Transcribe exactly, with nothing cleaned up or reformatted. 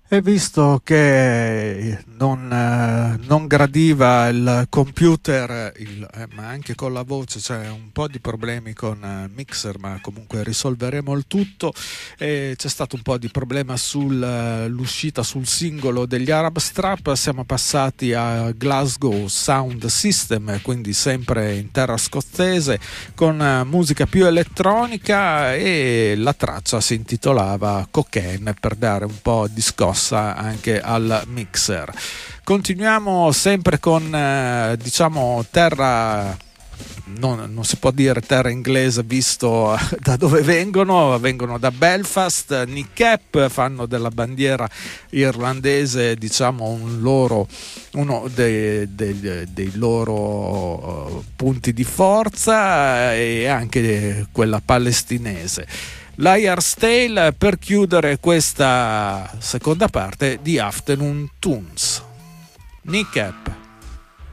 E visto che non, eh, non gradiva il computer, il- eh, ma anche con la voce c'è un po' di problemi con eh, Mixer, ma comunque risolveremo il tutto. E c'è stato un po' di problema sull'uscita sul singolo degli Arab Strap. Siamo passati a Glasgow Sound System, quindi sempre in terra scozzese, con eh, musica più elettronica, e la traccia si intitolava Cocaine, per dare un po' di scossa anche al mixer. Continuiamo sempre con eh, diciamo terra, non, non si può dire terra inglese visto da dove vengono, vengono da Belfast. Nick Cap fanno della bandiera irlandese diciamo un loro, uno dei, dei, dei loro uh, punti di forza, e anche quella palestinese. Liar's Tale per chiudere questa seconda parte di Afternoon Tunes. Nick Cap.